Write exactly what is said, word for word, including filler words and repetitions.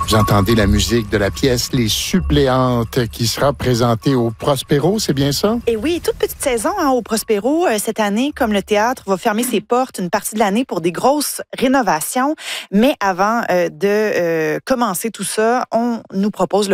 Vous entendez la musique de la pièce Les Suppléantes qui sera présentée au Prospero, c'est bien ça? Et oui, toute petite saison hein, au Prospero euh, cette année, comme le théâtre va fermer ses portes une partie de l'année pour des grosses rénovations. Mais avant euh, de euh, commencer tout ça, on nous propose le